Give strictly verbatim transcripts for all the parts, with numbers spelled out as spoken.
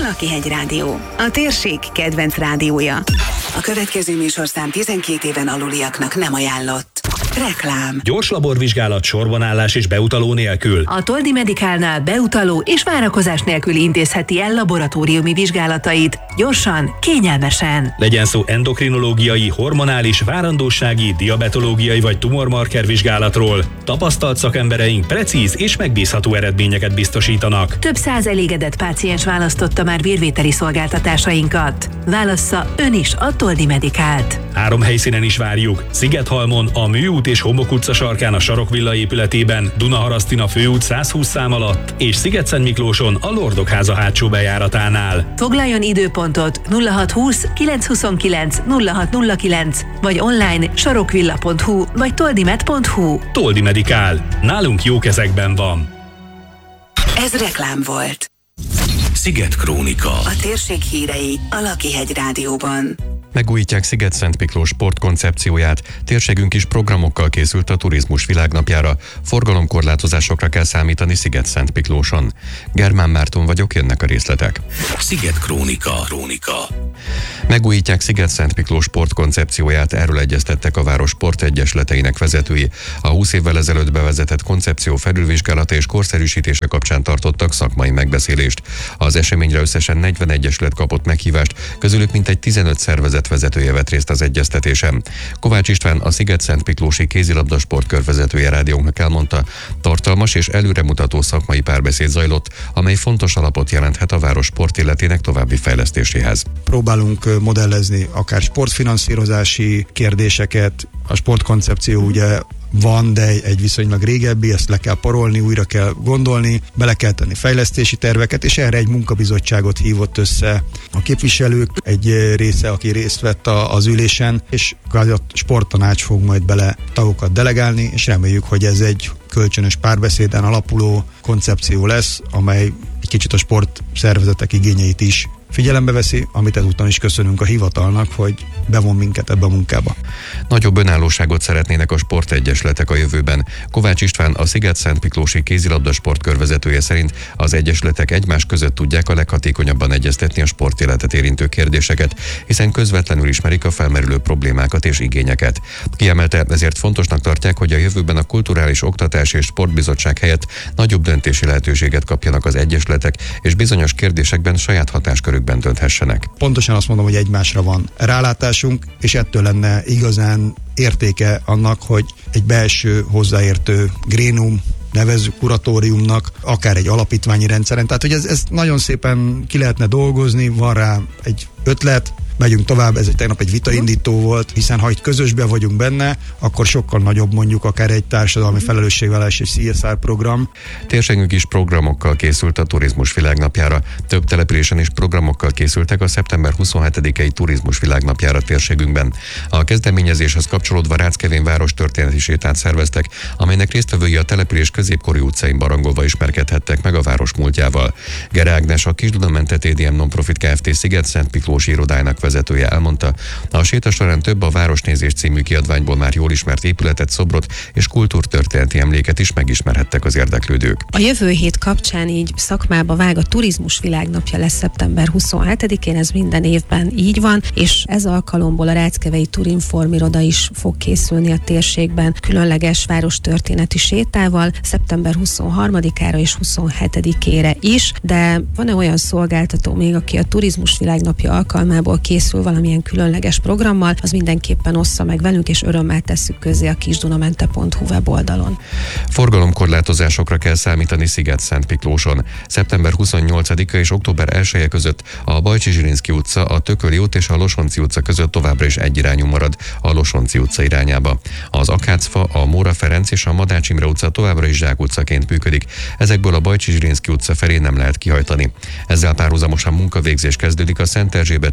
Lakihegy Rádió, a térség kedvenc rádiója. A következő műsorszám tizenkét éven aluliaknak nem ajánlott. Reklám. Gyors laborvizsgálat, sorbanállás és beutaló nélkül. A Toldi Medicalnál beutaló és várakozás nélkül intézheti el laboratóriumi vizsgálatait. Gyorsan, kényelmesen. Legyen szó endokrinológiai, hormonális, várandósági, diabetológiai vagy tumormarker vizsgálatról. Tapasztalt szakembereink precíz és megbízható eredményeket biztosítanak. Több száz elégedett páciens választotta már vérvételi szolgáltatásainkat. Válassza ön is a Toldi Medicalt. Három helyszínen is várjuk. Szigethalmon, a Műút és Homok utca sarkán a Sarokvilla épületében, Dunaharasztin főút száz húsz szám alatt, és Szigetszentmiklóson a Lordok háza hátsó bejáratánál. Foglaljon időpontot nulla hat húsz kilenc huszonkilenc nulla hat nulla kilenc vagy online sarokvilla pont hu vagy toldimed pont hu. Toldi Medicál. Nálunk jó kezekben van. Ez reklám volt. Sziget Krónika. A térség hírei a Lakihegy Rádióban. Megújítják Sziget-Szentmiklós sportkoncepcióját, térségünk is programokkal készült a turizmus világnapjára, forgalomkorlátozásokra kell számítani Sziget-Szentmiklóson. Germán Márton vagyok, jönnek a részletek. Sziget Krónika. Krónika. Megújítják Sziget-Szentmiklós sportkoncepcióját, erről egyeztettek a város sportegyesleteinek vezetői. A húsz évvel ezelőtt bevezetett koncepció felülvizsgálata és korszerűsítése kapcsán tartottak szakmai megbeszélést. Az eseményre összesen negyven egyesület kapott meghívást, közülük mintegy tizenöt szervezet vezetője vett részt az egyeztetésen. Kovács István, a Sziget-Szentmiklósi kézilabda sportkör vezetője rádiónknak elmondta, tartalmas és előremutató szakmai párbeszéd zajlott, amely fontos alapot jelenthet a város sportéletének további fejlesztéséhez. Próbálunk modellezni akár sportfinanszírozási kérdéseket, a sportkoncepció ugye van, de egy viszonylag régebbi, ezt le kell parolni, újra kell gondolni, bele kell tenni fejlesztési terveket, és erre egy munkabizottságot hívott össze a képviselők, egy része, aki részt vett az ülésen, és a sporttanács fog majd bele tagokat delegálni, és reméljük, hogy ez egy kölcsönös párbeszéden alapuló koncepció lesz, amely egy kicsit a sportszervezetek igényeit is figyelembe veszi, amit ezúttal is köszönünk a hivatalnak, hogy bevon minket ebbe a munkába. Nagyobb önállóságot szeretnének a sportegyesletek a jövőben. Kovács István, a Sziget-Szentmiklósi kézilabda sportkör vezetője szerint az egyesületek egymás között tudják a leghatékonyabban egyeztetni a sportéletet érintő kérdéseket, hiszen közvetlenül ismerik a felmerülő problémákat és igényeket. Kiemelte, ezért fontosnak tartják, hogy a jövőben a Kulturális Oktatási és Sportbizottság helyett nagyobb döntési lehetőséget kapjanak az egyesületek, és bizonyos kérdésekben saját hatáskörükben dönthessenek. Pontosan azt mondom, hogy egymásra van rálátásunk, és ettől lenne igazán értéke annak, hogy egy belső hozzáértő grénum, nevezzük kuratóriumnak, akár egy alapítványi rendszeren. Tehát, hogy ez, ez nagyon szépen ki lehetne dolgozni, van rá egy ötlet, megyünk tovább, ez egy tegnap egy vitaindító volt, hiszen ha itt közösben vagyunk benne, akkor sokkal nagyobb mondjuk akár egy társadalmi felelősségvállalás és C S R program. Térségünk is programokkal készült a turizmus világnapjára. Több településen is programokkal készültek a szeptember huszonhetedikei turizmus világnapjára térségünkben. A kezdeményezéshez kapcsolódva Ráckevén város történeti sétát szerveztek, amelynek résztvevői a település középkori utcáin barangolva ismerkedhettek meg a város múltjával. Gere Ágnes, a Kis-Dunamente T D M Nonprofit Kft. Sziget-Szentmiklósi irodájának vezetője elmondta, a séta során több a Városnézés című kiadványból már jól ismert épületet, szobrot és kultúrtörténeti emléket is megismerhettek az érdeklődők. A jövő hét kapcsán így szakmába vág a turizmus világnapja lesz szeptember huszonhetedikén, ez minden évben így van, és ez alkalomból a Ráckevei Turinform iroda is fog készülni a térségben különleges várostörténeti sétával szeptember huszonharmadikára és huszonhetedikére is, de van-e olyan szolgáltató még, aki a turizmus világnapja alkalmából készül valamilyen különleges programmal, az mindenképpen ossza meg velünk, és örömmel tesszük közzé a kisdunamente pont hu weboldalon. Forgalomkorlátozásokra kell számítani Sziget-Szentmiklóson. szeptember huszonnyolcadika és október elseje között a Bajcsy-Zsilinszky utca, a Tököli út és a Losonczy utca között továbbra is egyirányú marad a Losonczy utca irányába. Az Akácfa, a Móra Ferenc és a Madács Imre utca továbbra is zsákutcaként működik. Ezekből a Bajcsy-Zsilinszky utca felé nem lehet kihajtani. Ezzel párhuzamosan munkavégzés kezdődik a Szent Erzsébet tér és a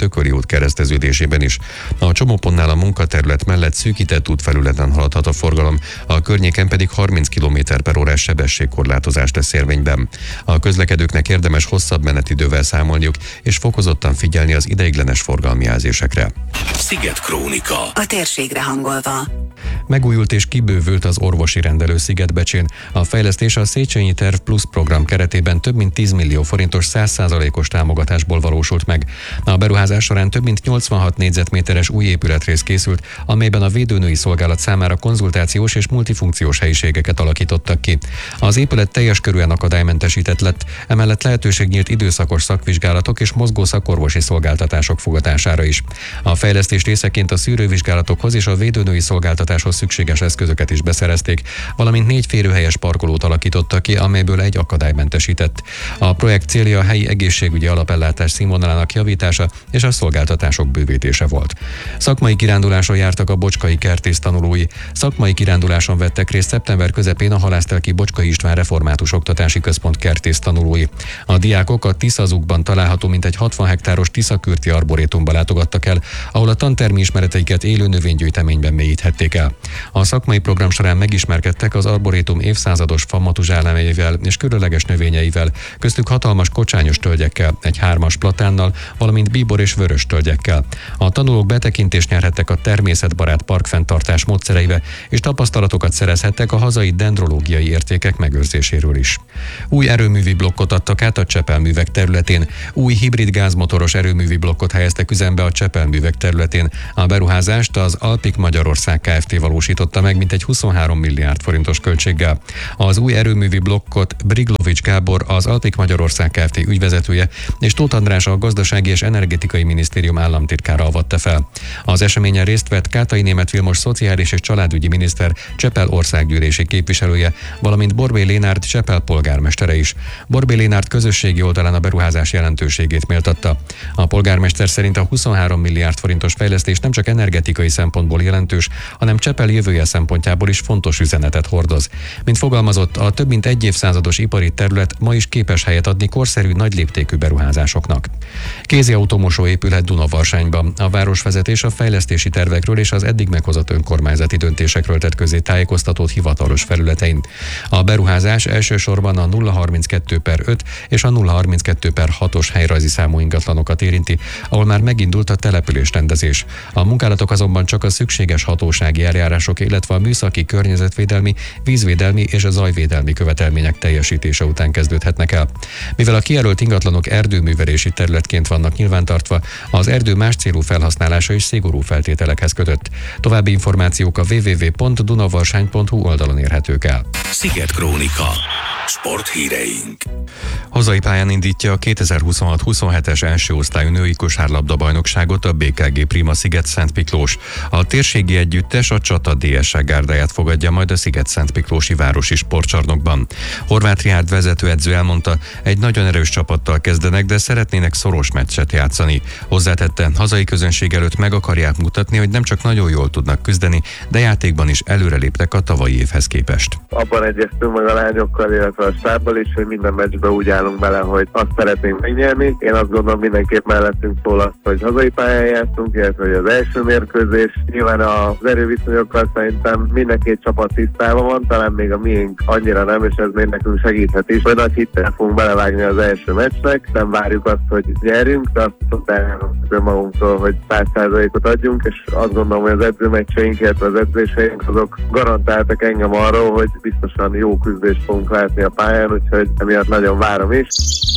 Tököli út kereszteződésében is. A csomópontnál a munkaterület mellett szűkített útfelületen haladhat a forgalom, a környéken pedig harminc kilométer per órás sebességkorlátozás lesz érvényben. A közlekedőknek érdemes hosszabb menetidővel számolniuk, és fokozottan figyelni az ideiglenes forgalmi jelzésekre. Sziget Krónika. A térségre hangolva. Megújult és kibővült az orvosi rendelő Szigetbecsén. A fejlesztés a Széchenyi Terv Plus program keretében több mint tíz millió forintos száz százalékos támogatásból valósult meg. A beruházás során több mint nyolcvanhat négyzetméteres új épületrész készült, amelyben a védőnői szolgálat számára konzultációs és multifunkciós helyiségeket alakítottak ki. Az épület teljes körűen akadálymentesített lett, emellett lehetőség nyílt időszakos szakvizsgálatok és mozgó szakorvosi szolgáltatások fogadására is. A fejlesztés részeként a szűrővizsgálatokhoz és a védőnői szolgáltatáshoz szükséges eszközöket is beszerezték, valamint négy férőhelyes parkolót alakítottak ki, amelyből egy akadálymentesített. A projekt célja a helyi egészségügyi alapellátás színvonalának javítása és a szolgáltatások bővítése volt. Szakmai kiránduláson jártak a bocskai kertész tanulói. Szakmai kiránduláson vettek részt szeptember közepén a Halásztelki Bocskai István Református Oktatási Központ kertész tanulói. A diákok a Tiszazukban található mintegy hatvan hektáros Tiszakürti arborétumba látogattak el, ahol a tantermi ismereteiket élő növénygyűjteményben mélyíthették el. A szakmai program során megismerkedtek az arborétum évszázados famatuzsálemeivel és különleges növényeivel, köztük hatalmas kocsányos tölgyekkel, egy hármas platánnal, valamint bíbor és vörös tölgyekkel. A tanulók betekintést nyerhettek a természetbarát parkfenntartás módszereibe, és tapasztalatokat szerezhettek a hazai dendrológiai értékek megőrzéséről is. Új erőművi blokkot adtak át a Csepelművek területén. Új hibrid gázmotoros erőművi blokkot helyeztek üzembe a Csepelművek területén. A beruházást az Alpiq Magyarország Kft. Valósította meg mintegy huszonhárom milliárd forintos költséggel. Az új erőművi blokkot Briglovics Gábor, az Alpiq Magyarország Kft. Ügyvezetője, és Tóth András, a Gazdasági és Energetikai Minisztérium államtitkára avatta fel. Az eseményen részt vett Kátai Németh Vilmos szociális és családügyi miniszter, Csepel országgyűlési képviselője, valamint Borbély Lénárd Csepel polgármestere is. Borbély Lénárd közösségi oldalán a beruházás jelentőségét méltatta. A polgármester szerint a huszonhárom milliárd forintos fejlesztés nem csak energetikai szempontból jelentős, hanem Csepel jövője szempontjából is fontos üzenetet hordoz. Mint fogalmazott, a több mint egy évszázados ipari terület ma is képes helyet adni korszerű, nagyléptékű beruházásoknak. Kézi automosó épülhet Dunavarsányban. A városvezetés a fejlesztési tervekről és az eddig meghozott önkormányzati döntésekről tett közé tájékoztatót hivatalos felületein. A beruházás elsősorban a nulla harminckettő per öt és a nulla harminckettő per hatos helyrajzi számú ingatlanokat érinti, ahol már megindult a településrendezés. A munkálatok azonban csak a szükséges hatósági eljárások, illetve a műszaki, környezetvédelmi, vízvédelmi és a zajvédelmi követelmények teljesítése után kezdődhetnek el. Mivel a kijelölt ingatlanok erdőművelési területként vannak nyilvántartva, az erdő más célú felhasználása is szigorú feltételekhez kötött. További információk a double-u double-u double-u pont dunavarsány pont hu oldalon érhetők el. Sziget Krónika. Sporthíreink. Hazai pályán indítja a kétezer-huszonhat huszonhetes első osztályú női kosárlabda bajnokságot a bé ká gé Prima Sziget-Szent Miklós. A térségi együttes a Csata dé es é gárdáját fogadja majd a Sziget-Szent Miklósi városi sportcsarnokban. Horváth Rihárd vezetőedző elmondta, egy nagyon erős csapattal kezdenek, de szeretnének szoros meccset játszani. Hozzátette, hazai közönség előtt meg akarják mutatni, hogy nem csak nagyon jól tudnak küzdeni, de játékban is előreléptek a tavalyi évhez képest. Abban egyeztünk meg a lányokkal, illetve a stábbal is, hogy minden meccsbe úgy állunk bele, hogy azt szeretnénk megnyerni. Én azt gondolom, mindenképp mellettünk szól azt, hogy hazai pályán játszunk, illetve hogy az első mérkőzés. Nyilván az erőviszonyokkal szerintem minden két csapat tisztában van, talán még a miénk annyira nem, és ez még nekünk segíthet is, hogy nagy hittel fogunk belevágni az első meccsnek. Nem várjuk azt, hogy nyerjünk, de azt tudjuk magunktól, hogy száz százalékot adjunk, és azt gondolom, hogy az edzőmeccseink, illetve az edzéseink azok garantáltak engem arról, hogy biztosan jó küzdést fogunk látni a pályán, úgyhogy emiatt nagyon várom is.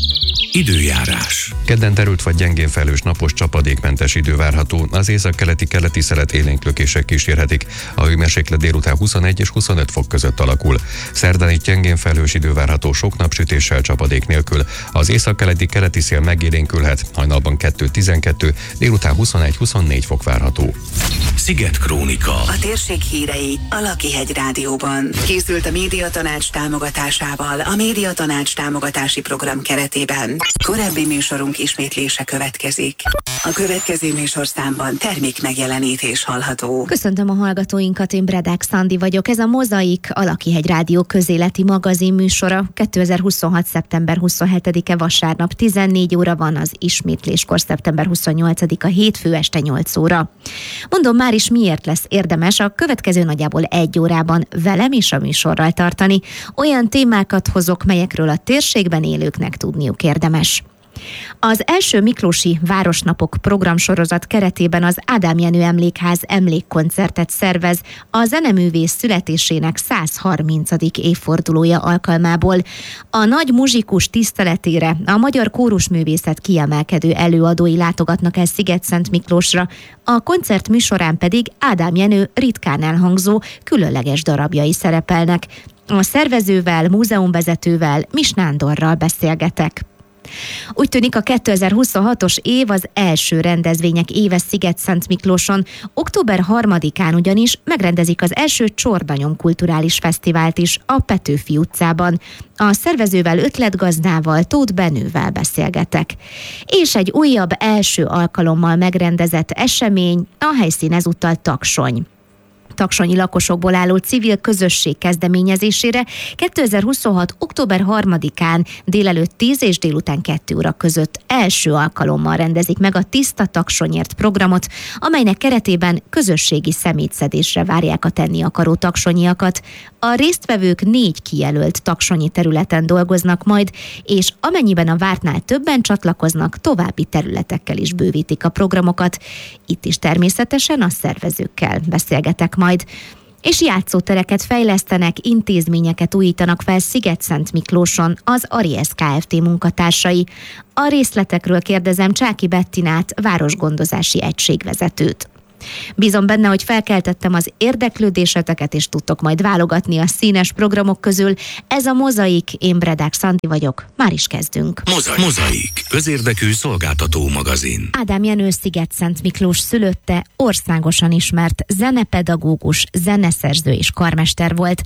Időjárás. Kedden terült vagy gyengén felhős, napos, csapadékmentes idő várható. Az északkeleti keleti szelet élénklökések kísérhetik. A hőmérséklet délután huszonegy és huszonöt fok között alakul. Szerdán itt gyengén felhős idő várható, sok napsütéssel, csapadék nélkül. Az északkeleti keleti szél megélénkülhet, hajnalban kettő tizenkettő, délután huszonegy huszonnégy fok várható. Sziget Krónika. A térség hírei a Lakihegy Rádióban. Készült a Médiatanács támogatásával a Médiatanács támogatási program keretében. Korábbi műsorunk ismétlése következik. A következő műsorszámban termék megjelenítés hallható. Köszöntöm a hallgatóinkat, én Bredák Szandi vagyok. Ez a Mozaik, a Lakihegy Rádió közéleti magazin műsora. kétezer-huszonhat. szeptember huszonhetedike vasárnap tizennégy óra van, az ismétléskor szeptember huszonnyolcadika hétfő este nyolc óra. Mondom már is, miért lesz érdemes a következő nagyjából egy órában velem is a műsorral tartani. Olyan témákat hozok, melyekről a térségben élőknek tudniuk érdemes. Az első Miklósi Városnapok programsorozat keretében az Ádám Jenő Emlékház emlékkoncertet szervez a zeneművész születésének száz harmincadik évfordulója alkalmából. A nagy muzsikus tiszteletére a magyar kórusművészet kiemelkedő előadói látogatnak el Szigetszent Miklósra, a koncert műsorán pedig Ádám Jenő ritkán elhangzó, különleges darabjai szerepelnek. A szervezővel, múzeumvezetővel, Mis Nándorral beszélgetek. Úgy tűnik, a kétezer-huszonhatos év az első rendezvények éve Szigetszent Miklóson. Október harmadikán ugyanis megrendezik az első Csorda-nyom kulturális fesztivált is a Petőfi utcában. A szervezővel, ötletgazdával, Tóth Benővel beszélgetek. És egy újabb első alkalommal megrendezett esemény, a helyszín ezúttal Taksony. Taksonyi lakosokból álló civil közösség kezdeményezésére kétezer-huszonhat. október harmadikán délelőtt tíz és délután kettő óra között első alkalommal rendezik meg a Tiszta Taksonyért programot, amelynek keretében közösségi szemétszedésre várják a tenni akaró taksonyiakat. A résztvevők négy kijelölt taksonyi területen dolgoznak majd, és amennyiben a vártnál többen csatlakoznak, további területekkel is bővítik a programokat. Itt is természetesen a szervezőkkel beszélgetek majd. És játszótereket fejlesztenek, intézményeket újítanak fel Szigetszent Miklóson az Ariesz Kft. Munkatársai. A részletekről kérdezem Csáki Bettinát, városgondozási egységvezetőt. Bízom benne, hogy felkeltettem az érdeklődéseteket, és tudtok majd válogatni a színes programok közül. Ez a Mozaik, én Bredák Szandi vagyok. Már is kezdünk. Mozaik. Mozaik. Közérdekű szolgáltató magazin. Ádám Jenő Szigetszent Miklós szülötte, országosan ismert zenepedagógus, zeneszerző és karmester volt.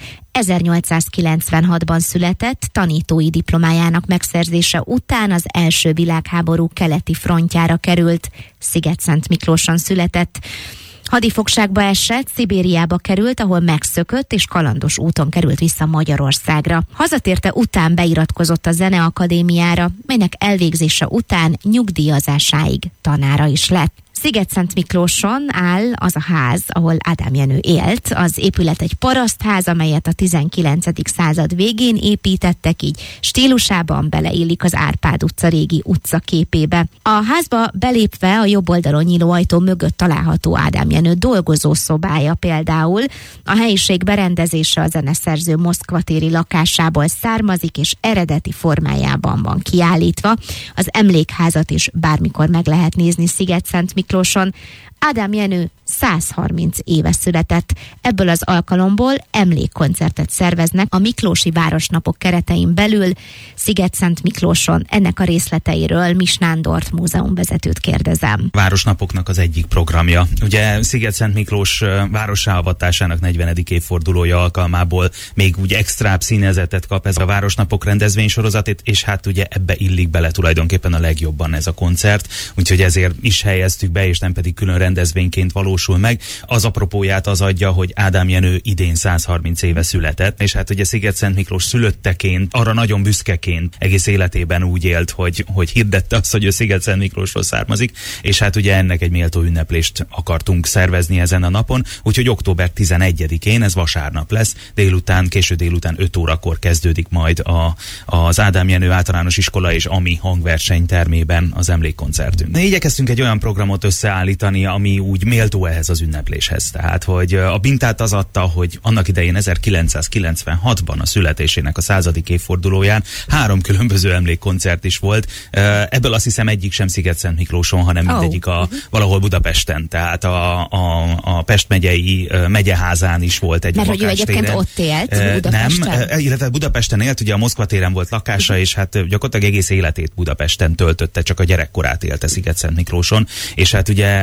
ezernyolcszázkilencvenhatban született, tanítói diplomájának megszerzése után az első világháború keleti frontjára került. Szigetszent Miklóson született. Hadifogságba esett, Szibériába került, ahol megszökött és kalandos úton került vissza Magyarországra. Hazatérte után beiratkozott a Zeneakadémiára, melynek elvégzése után nyugdíjazásáig tanára is lett. Szigetszent Miklóson áll az a ház, ahol Ádám Jenő élt. Az épület egy parasztház, amelyet a tizenkilencedik század végén építettek, így stílusában beleillik az Árpád utca régi utcaképébe. A házba belépve a jobb oldalon nyíló ajtó mögött található Ádám Jenő dolgozószobája például. A helyiség berendezése a zeneszerző Moszkva téri lakásából származik, és eredeti formájában van kiállítva. Az emlékházat is bármikor meg lehet nézni Szigetszent Miklóson. Ádám Jenő száz harminc éve született. Ebből az alkalomból emlékkoncertet szerveznek a Miklósi Városnapok keretein belül Szigetszent Miklóson. Ennek a részleteiről Mis Nándort, múzeumvezetőt kérdezem. Városnapoknak az egyik programja. Ugye Szigetszent Miklós várossá avatásának negyvenedik évfordulója alkalmából még úgy extrább színezetet kap ez a Városnapok rendezvénysorozat, és hát ugye ebbe illik bele tulajdonképpen a legjobban ez a koncert, úgyhogy ezért is helyeztük be, és nem pedig külön rendezvényként valósul meg. Az apropóját az adja, hogy Ádám Jenő idén száz harminc éve született, és hát ugye Szigetszent Miklós szülötteként, arra nagyon büszkeként egész életében úgy élt, hogy, hogy hirdette azt, hogy ő Szigetszent Miklósról származik, és hát ugye ennek egy méltó ünneplést akartunk szervezni ezen a napon, úgyhogy október tizenegyedikén, ez vasárnap lesz, délután, késő délután öt órakor kezdődik majd a, az Ádám Jenő Általános Iskola és Ami hangverseny termében az emlékkoncertünk. Igyekeztünk egy olyan programot összeállítani, ami úgy méltó ehhez az ünnepléshez. Tehát, hogy a mintát az adta, hogy annak idején ezerkilencszázkilencvenhatban a születésének a századik évfordulóján három különböző emlékkoncert is volt. Ebből azt hiszem egyik sem Szigetszent Miklóson, hanem mindegyik a, valahol Budapesten. Tehát a, a, a Pest megyei megyeházán is volt egy lakástéren. Mert hogy ő egyébként ott élt Budapesten? Nem, illetve Budapesten élt, ugye a Moszkva téren volt lakása, uh-huh. és hát gyakorlatilag egész életét Budapesten töltötte, csak a gyerekkorát élte Szigetszent Miklóson, és hát ugye Ádám Jenő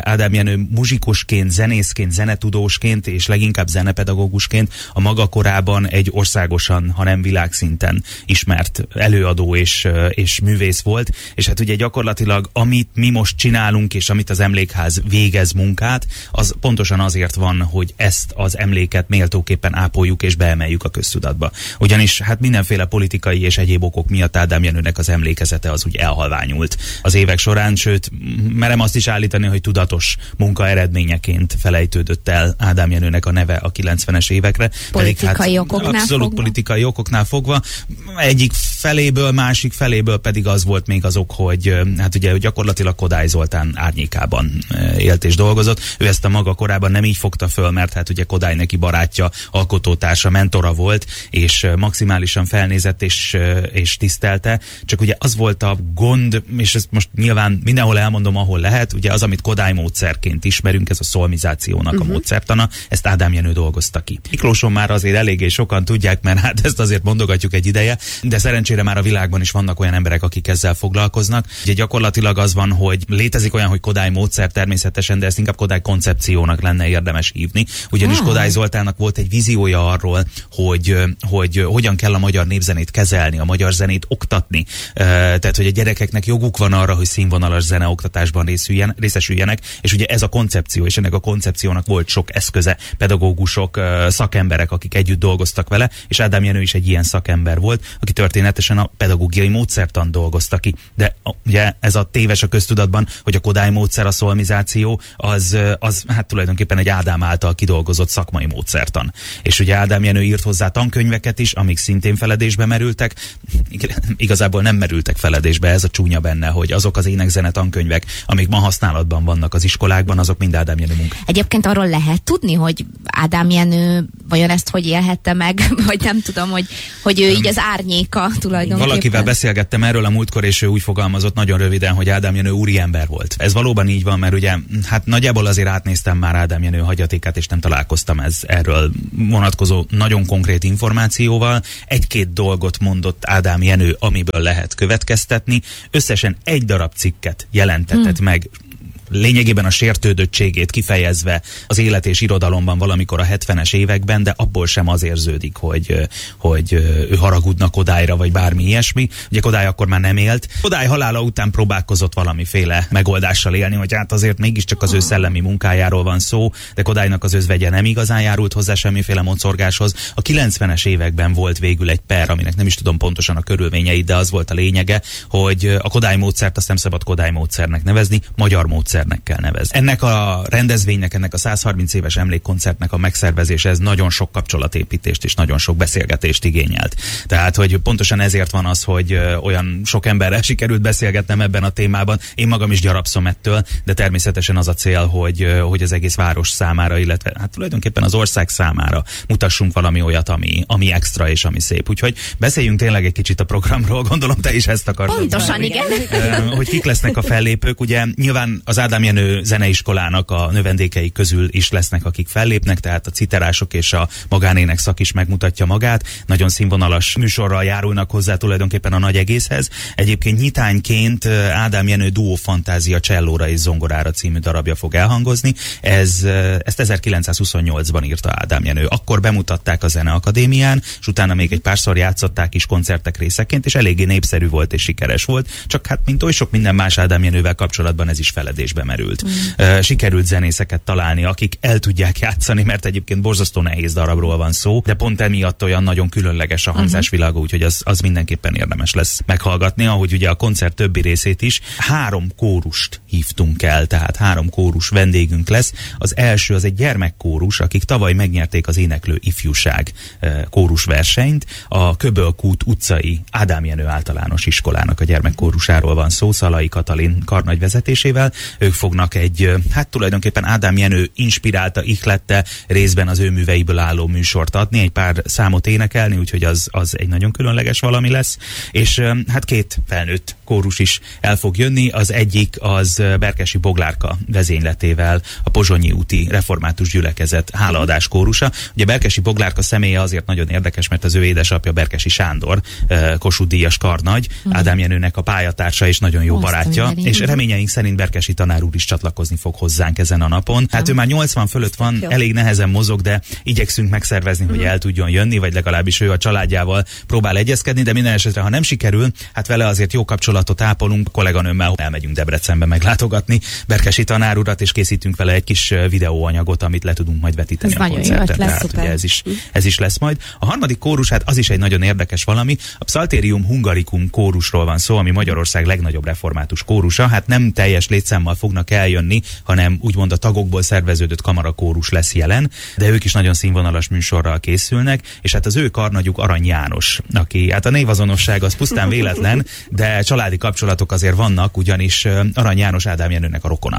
Jenő muzsikusként, zenészként, zenetudósként és leginkább zenepedagógusként a maga korában egy országosan, ha nem világszinten ismert előadó és, és művész volt, és hát ugye gyakorlatilag amit mi most csinálunk, és amit az Emlékház végez munkát, az pontosan azért van, hogy ezt az emléket méltóképpen ápoljuk és beemeljük a köztudatba. Ugyanis hát mindenféle politikai és egyéb okok miatt Ádám Jenőnek az emlékezete az úgy elhalványult az évek során, sőt, merem azt is állítani, hogy tudatos munka eredményeként felejtődött el Ádám Jenőnek a neve a kilencvenes évekre. Politikai pedig, hát, okoknál abszolút fogva. politikai okoknál fogva. Egyik feléből, másik feléből pedig az volt még az ok, hogy hát ugye gyakorlatilag Kodály Zoltán árnyékában élt és dolgozott. Ő ezt a maga korában nem így fogta föl, mert hát ugye Kodály neki barátja, alkotótársa, mentora volt, és maximálisan felnézett és, és tisztelte. Csak ugye az volt a gond, és ezt most nyilván mindenhol elmondom, ahol lehet, ugye az, amit Kodály módszerként ismerünk, ez a szolmizációnak uh-huh. a módszertana, ezt Ádám Jenő dolgozta ki. Miklóson már azért eléggé sokan tudják, mert hát ezt azért mondogatjuk egy ideje, de szerencsére már a világban is vannak olyan emberek, akik ezzel foglalkoznak. Ugye gyakorlatilag az van, hogy létezik olyan, hogy Kodály módszer természetesen, de ezt inkább Kodály koncepciónak lenne érdemes hívni. Ugyanis ah. Kodály Zoltánnak volt egy víziója arról, hogy, hogy hogyan kell a magyar népzenét kezelni, a magyar zenét oktatni. Tehát, hogy a gyerekeknek joguk van arra, hogy színvonalas zeneoktatásban részesüljenek, és ugye ez a koncepció, és ennek a koncepciónak volt sok eszköze, pedagógusok, szakemberek, akik együtt dolgoztak vele, és Ádám Jenő is egy ilyen szakember volt, aki történetesen a pedagógiai módszertan dolgozta ki. De ugye ez a téves a köztudatban, hogy a Kodály módszer, a szolmizáció, az, az hát tulajdonképpen egy Ádám által kidolgozott szakmai módszertan. És ugye Ádám Jenő írt hozzá tankönyveket is, amik szintén feledésbe merültek. Igazából nem merültek feledésbe, ez a csúnya benne, hogy azok az énekzene tankönyvek, amik ma használatban vannak az iskolákban, azok mind Ádám Jenő munka. Egyébként arról lehet tudni, hogy Ádám Jenő vajon ezt hogy élhette meg, vagy nem tudom, hogy, hogy ő így az árnyéka tulajdonképpen. Valakivel beszélgettem erről a múltkor, és ő úgy fogalmazott nagyon röviden, hogy Ádám Jenő úriember volt. Ez valóban így van, mert ugye hát nagyjából azért átnéztem már Ádám Jenő hagyatékát, és nem találkoztam ez erről vonatkozó nagyon konkrét információval. Egy-két dolgot mondott Ádám Jenő, amiből lehet következtetni. Összesen egy darab cikket jelentetett hmm. meg, lényegében a sértődöttségét kifejezve az élet és irodalomban valamikor a hetvenes években, de abból sem az érződik, hogy, hogy ő haragudna Kodályra, vagy bármi ilyesmi. Ugye Kodály akkor már nem élt. Kodály halála után próbálkozott valamiféle megoldással élni, hogy hát azért mégiscsak az ő szellemi munkájáról van szó, de Kodálynak az özvegye nem igazán járult hozzá semmiféle mocorgáshoz. A kilencvenes években volt végül egy per, aminek nem is tudom pontosan a körülményeit, de az volt a lényege, hogy a Kodály módszert azt nem szabad Kodály módszernek nevezni, magyar módszer kell nevezni. Ennek a rendezvénynek, ennek a százharminc éves emlékkoncertnek a megszervezése, ez nagyon sok kapcsolatépítést és nagyon sok beszélgetést igényelt. Tehát, hogy pontosan ezért van az, hogy olyan sok emberrel sikerült beszélgetnem ebben a témában. Én magam is gyarapszom ettől, de természetesen az a cél, hogy, hogy az egész város számára, illetve hát tulajdonképpen az ország számára mutassunk valami olyat, ami, ami extra és ami szép. Úgyhogy beszéljünk tényleg egy kicsit a programról, gondolom te is ezt akartad. Pontosan, igen. Hogy kik lesznek a fellépők, ugye nyilván az Ádám Jenő zeneiskolának a növendékei közül is lesznek, akik fellépnek, tehát a citerások és a magánének szak is megmutatja magát. Nagyon színvonalas műsorral járulnak hozzá tulajdonképpen a nagy egészhez. Egyébként nyitányként Ádám Jenő Duó Fantázia csellóra és zongorára című darabja fog elhangozni. Ez, ezt ezerkilencszázhuszonnyolcban írta Ádám Jenő. Akkor bemutatták a Zeneakadémián, és utána még egy párszor játszották is koncertek részeként, és eléggé népszerű volt és sikeres volt. Csak hát, mint oly sok minden más Ádám Jenővel kapcsolatban, ez is feledésbe merült. Mm. Sikerült zenészeket találni, akik el tudják játszani, mert egyébként borzasztó nehéz darabról van szó, de pont emiatt olyan nagyon különleges a hangzásvilága, úgyhogy az, az mindenképpen érdemes lesz meghallgatni, ahogy ugye a koncert többi részét is. Három kórust hívtunk el, tehát három kórus vendégünk lesz. Az első az egy gyermekkórus, akik tavaly megnyerték az Éneklő Ifjúság kórusversenyt. A Köbölkút utcai Ádám Jenő általános iskolának a gyermekkórusáról van szó, Szalai Katalin karnagy vezetésével. Ők fognak egy, hát tulajdonképpen Ádám Jenő inspirálta, ihlette, részben az ő műveiből álló műsort adni, egy pár számot énekelni, úgyhogy az, az egy nagyon különleges valami lesz. És hát két felnőtt kórus is el fog jönni. Az egyik az Berkesi Boglárka vezényletével a Pozsonyi úti református gyülekezet hálaadás kórusa. Ugye Berkesi Boglárka személye azért nagyon érdekes, mert az ő édesapja Berkesi Sándor, Kossuth-díjas karnagy, Ádám Jenőnek a pályatársa és nagyon jó barátja, és reményeink szerint Berkesi tanár Tanár úr is csatlakozni fog hozzánk ezen a napon. Hát ő már nyolcvan fölött van, elég nehezen mozog, de igyekszünk megszervezni, hogy el tudjon jönni, vagy legalábbis ő a családjával próbál egyezkedni, de minden esetre, ha nem sikerül, hát vele azért jó kapcsolatot ápolunk, kolléganőmmel elmegyünk Debrecenbe meglátogatni Berkesi tanár urat, és készítünk vele egy kis videóanyagot, amit le tudunk majd vetíteni ez a koncerten. Tehát ugye ez is, ez is lesz majd. A harmadik kórus, hát az is egy nagyon érdekes valami. A Psalterium Hungaricum kórusról van szó, ami Magyarország legnagyobb református kórusa. Hát nem teljes létszámmal fognak eljönni, hanem úgymond a tagokból szerveződött kamarakórus lesz jelen, de ők is nagyon színvonalas műsorral készülnek, és hát az ő karnagyuk Arany János, aki hát a névazonosság az pusztán véletlen, de családi kapcsolatok azért vannak, ugyanis Arany János Ádám Jenőnek a rokona.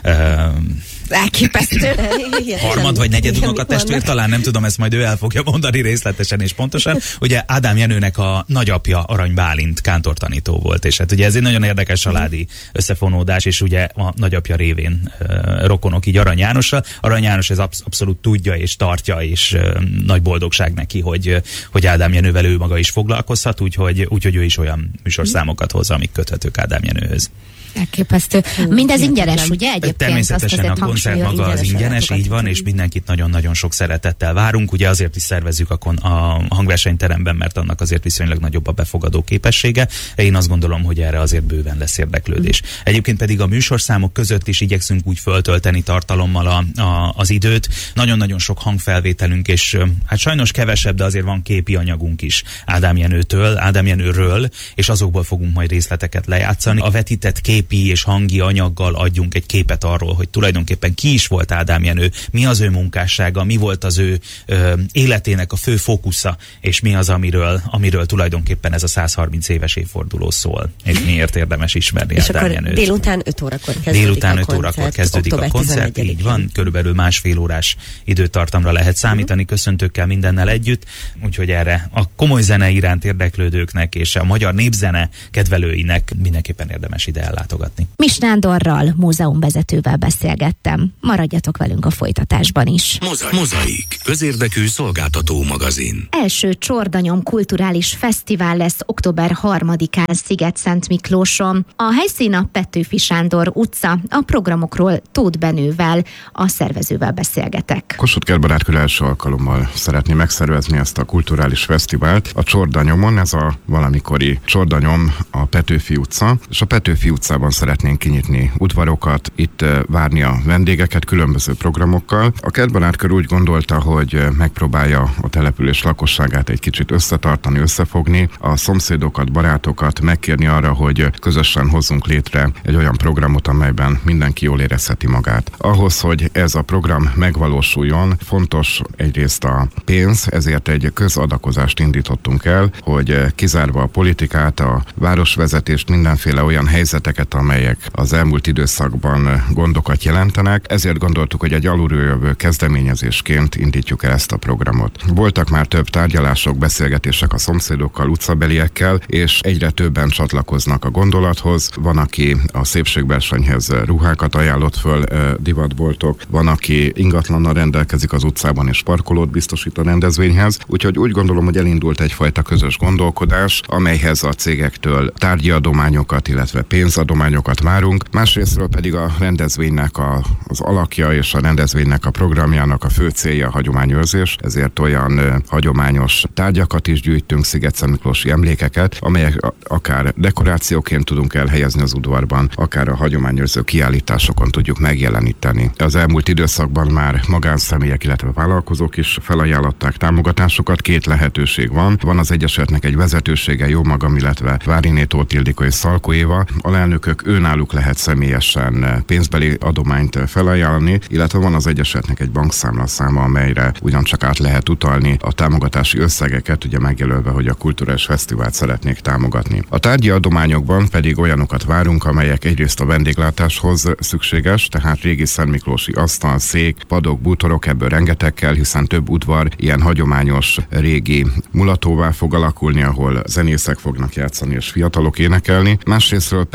Elképesztő. Harmad vagy negyed unoka testvér, talán nem tudom, ezt majd ő el fogja mondani részletesen és pontosan. Ugye Ádám Jenőnek a nagyapja Arany Bálint kántortanító volt, és hát ugye ez egy nagyon érdekes családi összefonódás, és ugye a nagyapja révén uh, rokonok így Arany Jánossal. Arany János ez absz- abszolút tudja és tartja, és uh, nagy boldogság neki, hogy, hogy Ádám Jenővel ő maga is foglalkozhat, úgyhogy, úgyhogy ő is olyan műsorszámokat hoz, amik köthetők Ádám Jenőhöz. Elképesztő. Mindez ingyenes, ugye egyébként? Természetesen a koncert maga az ingyenes, így van, és mindenkit nagyon-nagyon sok szeretettel várunk. Ugye azért is szervezzük a, kon- a hangversenyteremben, mert annak azért viszonylag nagyobb a befogadó képessége. Én azt gondolom, hogy erre azért bőven lesz érdeklődés. Egyébként pedig a műsorszámok között is igyekszünk úgy föltölteni tartalommal a, a, az időt. Nagyon-nagyon sok hangfelvételünk, és hát sajnos kevesebb, de azért van képi anyagunk is Ádám Jenőtől, Ádám Jenőről, és azokból fogunk majd részleteket lejátszani. A vetített kép képi és hangi anyaggal adjunk egy képet arról, hogy tulajdonképpen ki is volt Ádám Jenő, mi az ő munkássága, mi volt az ő ö, életének a fő fókusza, és mi az, amiről, amiről tulajdonképpen ez a százharminc éves évforduló szól, és miért érdemes ismerni és Ádám Jenőt. Délután öt órakor kezdődik Délután a öt koncert. órakor kezdődik a koncert, így van, körülbelül másfél órás időtartamra lehet számítani, köszöntőkkel, mindennel együtt, úgyhogy erre a komoly zene iránt érdeklődőknek és a magyar népzene kedvelőinek mindenképpen érdemes ide ellátogatni. Mis Nándorral, múzeumvezetővel beszélgettem. Maradjatok velünk a folytatásban is. Mozaik. Mozaik. Közérdekű szolgáltató magazin. Első Csordanyom kulturális fesztivál lesz október harmadikán Szigetszent Miklóson. A helyszín a Petőfi Sándor utca. A programokról Tóth Benővel, a szervezővel beszélgetek. Kossuth-Kert Barát első alkalommal szeretné megszervezni ezt a kulturális fesztivált a Csordanyomon. Ez a valamikori Csordanyom, a Petőfi utca, és a Petőfi utcában szeretnénk kinyitni udvarokat, itt várni a vendégeket különböző programokkal. A Kert Barát Kör úgy gondolta, hogy megpróbálja a település lakosságát egy kicsit összetartani, összefogni, a szomszédokat, barátokat megkérni arra, hogy közösen hozzunk létre egy olyan programot, amelyben mindenki jól érezheti magát. Ahhoz, hogy ez a program megvalósuljon, fontos egyrészt a pénz, ezért egy közadakozást indítottunk el, hogy kizárva a politikát, a városvezetést, mindenféle olyan helyzeteket, amelyek az elmúlt időszakban gondokat jelentenek, ezért gondoltuk, hogy egy alulról jövő kezdeményezésként indítjuk el ezt a programot. Voltak már több tárgyalások, beszélgetések a szomszédokkal, utcabeliekkel, és egyre többen csatlakoznak a gondolathoz. Van, aki a szépségversenyhez ruhákat ajánlott föl, divatboltok, van, aki ingatlannal rendelkezik az utcában és parkolót biztosít a rendezvényhez, úgyhogy úgy gondolom, hogy elindult egyfajta közös gondolkodás, amelyhez a cégektől tárgyi adományokat, illetve pénzadományokat várunk, másrésztről pedig a rendezvénynek a, az alakja és a rendezvénynek a programjának a fő célja a hagyományőrzés, ezért olyan ö, hagyományos tárgyakat is gyűjtünk, Szigetszent Miklósi emlékeket, amelyek a, akár dekorációként tudunk elhelyezni az udvarban, akár a hagyományőrző kiállításokon tudjuk megjeleníteni. Az elmúlt időszakban már magánszemélyek, illetve vállalkozók is felajánlották támogatásokat, két lehetőség van. Van az Egyesületnek egy vezetősége, jó magam, illetve Váriné Tóth Ildikó és Szalkó Éva. Alelnökök, őnáluk lehet személyesen pénzbeli adományt felajánlani, illetve van az Egyesületnek egy bankszámla száma, amelyre ugyancsak át lehet utalni a támogatási összegeket, ugye megjelölve, hogy a kulturális fesztivált szeretnék támogatni. A tárgyi adományokban pedig olyanokat várunk, amelyek egyrészt a vendéglátáshoz szükséges, tehát régi szentmiklósi asztal, szék, padok, bútorok, ebből rengeteg kell, hiszen több udvar ilyen hagyományos régi mulatóvá fog alakulni, ahol zenészek fognak játszani és fiatalok énekelni. Másrésztről pedig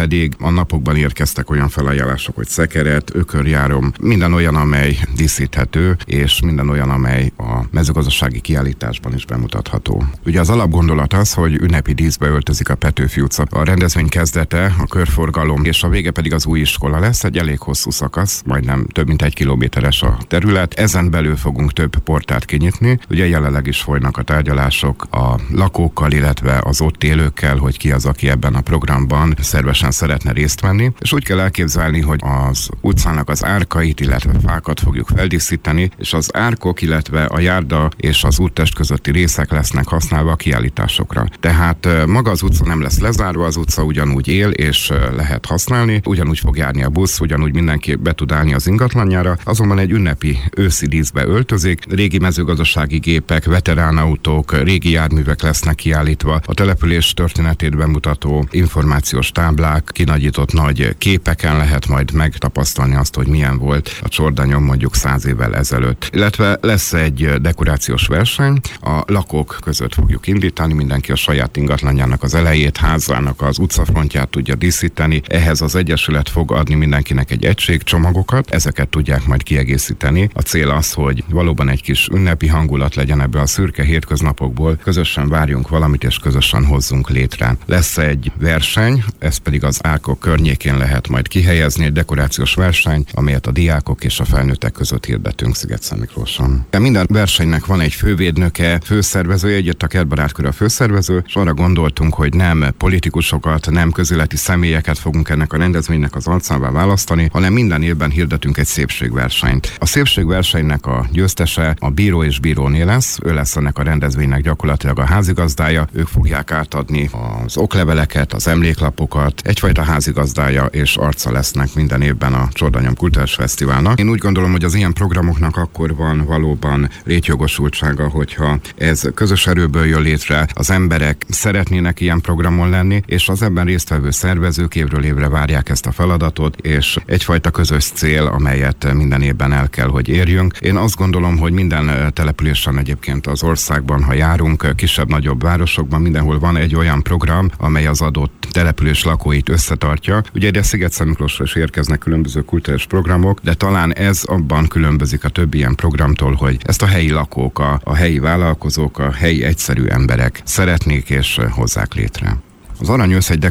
A napokban érkeztek olyan felajánlások, hogy szekeret, ökörjárom, minden olyan, amely díszíthető, és minden olyan, amely a mezőgazdasági kiállításban is bemutatható. Ugye az alapgondolat az, hogy ünnepi díszbe öltözik a Petőfi utca. A rendezvény kezdete, a körforgalom, és a vége pedig az új iskola lesz, egy elég hosszú szakasz, majdnem több mint egy kilométeres a terület. Ezen belül fogunk több portált kinyitni. Ugye jelenleg is folynak a tárgyalások a lakókkal, illetve az ott élőkkel, hogy ki az, aki ebben a programban szervesen szeretne részt venni. És úgy kell elképzelni, hogy az utcának az árkait, illetve fákat fogjuk feldíszíteni, és az árkok, illetve a járda és az úttest közötti részek lesznek használva a kiállításokra. Tehát maga az utca nem lesz lezárva, az utca ugyanúgy él és lehet használni, ugyanúgy fog járni a busz, ugyanúgy mindenki be tud állni az ingatlanjára, azonban egy ünnepi őszi díszbe öltözik, régi mezőgazdasági gépek, veteránautók, régi járművek lesznek kiállítva, a település történetét bemutató információs táblák, kinagyított nagy képeken lehet majd megtapasztalni azt, hogy milyen volt a Csordanyom mondjuk száz évvel ezelőtt. Illetve lesz egy dekorációs verseny, a lakók között fogjuk indítani, mindenki a saját ingatlanjának az elejét, házának az utcafrontját tudja díszíteni, ehhez az egyesület fog adni mindenkinek egy egységcsomagokat, ezeket tudják majd kiegészíteni. A cél az, hogy valóban egy kis ünnepi hangulat legyen ebből a szürke hétköznapokból, közösen várjunk valamit és közösen hozzunk létre. Lesz egy verseny, ez pedig az árkok környékén lehet majd kihelyezni, egy dekorációs verseny, amelyet a diákok és a felnőttek között hirdetünk Szigetszentmiklóson. Minden versenynek van egy fővédnöke, főszervezője, egyet a Kertbarátkör a főszervező, és arra gondoltunk, hogy nem politikusokat, nem közéleti személyeket fogunk ennek a rendezvénynek az arcává választani, hanem minden évben hirdetünk egy szépségversenyt. A szépségversenynek a győztese a bíró és bíróné lesz, ő lesz ennek a rendezvénynek gyakorlatilag a házigazdája, ők fogják átadni az okleveleket, az emléklapokat, egyfajta házigazdája és arca lesznek minden évben a Csordanyom Kulturális Fesztiválnak. Én úgy gondolom, hogy az ilyen programoknak akkor van valóban létjogosultsága, hogyha ez közös erőből jön létre, az emberek szeretnének ilyen programon lenni, és az ebben résztvevő szervezők évről évre várják ezt a feladatot, és egyfajta közös cél, amelyet minden évben el kell, hogy érjünk. Én azt gondolom, hogy minden településen egyébként az országban, ha járunk, kisebb-nagyobb városokban, mindenhol van egy olyan program, amely az adott település lakóit összetartja. Ugye ide Szigetszentmiklósra is érkeznek különböző kulturális programok, de talán ez abban különbözik a többi ilyen programtól, hogy ezt a helyi lakók, a, a helyi vállalkozók, a helyi egyszerű emberek szeretnék és hozzák létre. Az Aranyősz egy